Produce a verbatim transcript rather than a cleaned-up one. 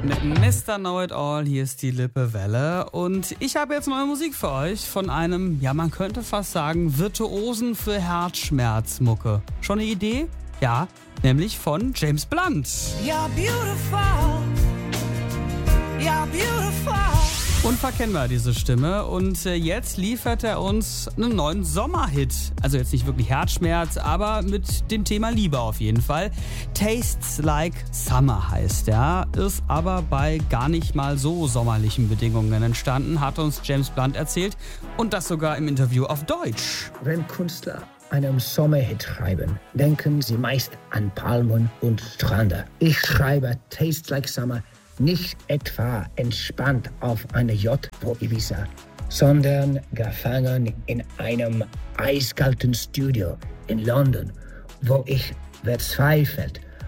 Mit Mister Know-It-All, hier ist die Lippe Welle und ich habe jetzt neue Musik für euch von einem, ja man könnte fast sagen, Virtuosen für Herzschmerzmucke. Schon eine Idee? Ja, nämlich von James Blunt. You're beautiful, you're beautiful. Unverkennbar diese Stimme und jetzt liefert er uns einen neuen Sommerhit. Also jetzt nicht wirklich Herzschmerz, aber mit dem Thema Liebe auf jeden Fall. Tastes Like Summer heißt er, ist aber bei gar nicht mal so sommerlichen Bedingungen entstanden, hat uns James Blunt erzählt und das sogar im Interview auf Deutsch. Wenn Künstler einen Sommerhit schreiben, denken sie meist an Palmen und Strände. Ich schreibe Tastes Like Summer nicht etwa entspannt auf einer Yacht vor Ibiza, sondern gefangen in einem eiskalten Studio in London, wo ich verzweifelt